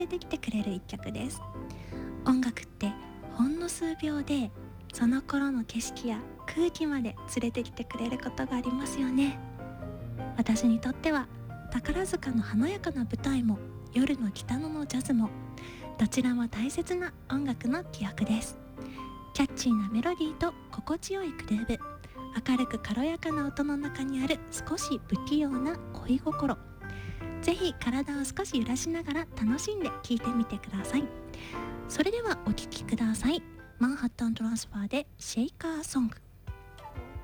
連れてきてくれる一曲です。音楽ってほんの数秒でその頃の景色や空気まで連れてきてくれることがありますよね。私にとっては宝塚の華やかな舞台も夜の北野のジャズもどちらも大切な音楽の記憶です。キャッチーなメロディーと心地よいグルーヴ、明るく軽やかな音の中にある少し不器用な恋心、ぜひ体を少し揺らしながら楽しんで聴いてみてください。それではお聴きください。マンハッタントランスファーでシェイカーソング。